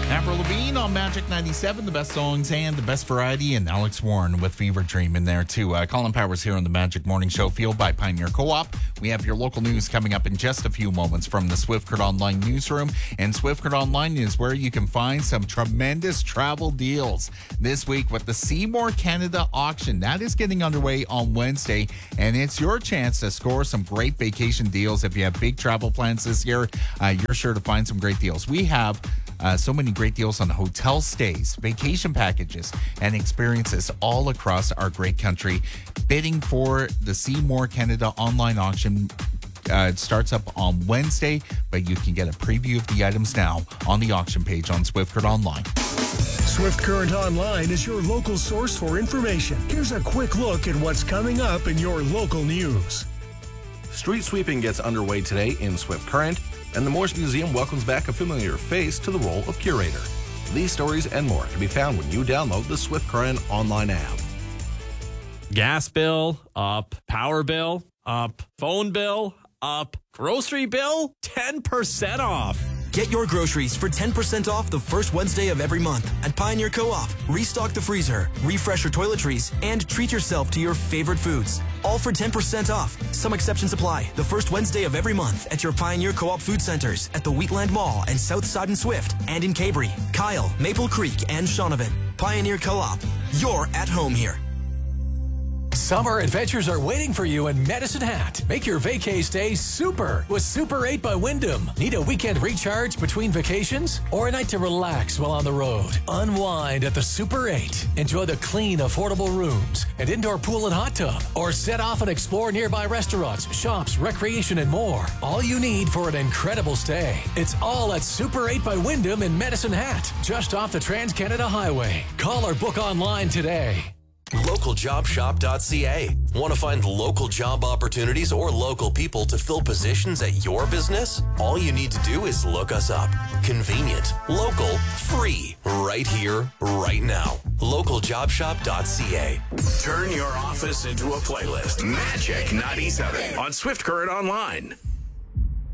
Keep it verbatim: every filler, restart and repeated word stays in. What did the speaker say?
Avril Lavigne on Magic ninety-seven, the best songs and the best variety, and Alex Warren with Fever Dream in there too. Uh, Colin Powers here on the Magic Morning Show, fueled by Pioneer Co-op. We have your local news coming up in just a few moments from the Swiftcurrent Online newsroom. And Swiftcurrent Online is where you can find some tremendous travel deals this week with the Seymour Canada auction. That is getting underway on Wednesday, and it's your chance to score some great vacation deals. If you have big travel plans this year, uh, you're sure to find some great deals. We have Uh, so many great deals on hotel stays, vacation packages, and experiences all across our great country. Bidding for the Seymour Canada online auction uh, starts up on Wednesday, but you can get a preview of the items now on the auction page on Swiftcurrent Online. Swiftcurrent Online is your local source for information. Here's a quick look at what's coming up in your local news. Street sweeping gets underway today in Swiftcurrent, and the Morse Museum welcomes back a familiar face to the role of curator. These stories and more can be found when you download the Swiftcurrent Online app. Gas bill, up. Power bill, up. Phone bill, up. Grocery bill, ten percent off. Get your groceries for ten percent off the first Wednesday of every month at Pioneer Co-op. Restock the freezer, refresh your toiletries, and treat yourself to your favorite foods. All for ten percent off. Some exceptions apply. The first Wednesday of every month at your Pioneer Co-op food centers at the Wheatland Mall and Southside and Swift, and in Cabri, Kyle, Maple Creek, and Shaunavon. Pioneer Co-op. You're at home here. Summer adventures are waiting for you in Medicine Hat. Make your vacay stay super with Super eight by Wyndham. Need a weekend recharge between vacations or a night to relax while on the road? Unwind at the Super eight. Enjoy the clean, affordable rooms, an indoor pool and hot tub, or set off and explore nearby restaurants, shops, recreation, and more. All you need for an incredible stay. It's all at Super eight by Wyndham in Medicine Hat, just off the Trans-Canada Highway. Call or book online today. local job shop dot c a. Want to find local job opportunities or local people to fill positions at your business? All you need to do is look us up. Convenient, local, free, right here, right now. local job shop dot c a. Turn your office into a playlist. Magic ninety-seven on Swiftcurrent Online.